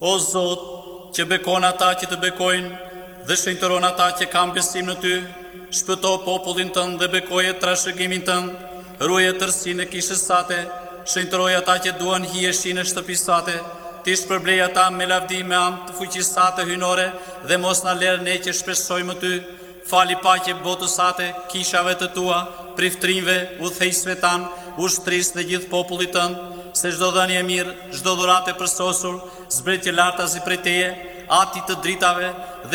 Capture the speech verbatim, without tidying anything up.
O Zot, që bekon ata që të bekojnë, dhe shenjtëron ata që kanë besim në ty, shpëto popullin tënd dhe bekoje trashëgimin tënd, ruaje tërësinë e kishës sate, shenjtëroj ata që duan hijeshin e shtëpisë sate, ti shpërblej ata me lavdi me anë të fuqisë sate hynore dhe mos na lërë ne që shpeshojmë ty, fali paqe botës sate, kishave të tua, priftrinjve, udhëheqësve tan, ushtrisë dhe gjithë popullit tënd, se çdo dhënie e mirë, çdo dhuratë e përsosur, zbretje lartazi prej teje, ati të dritave dhe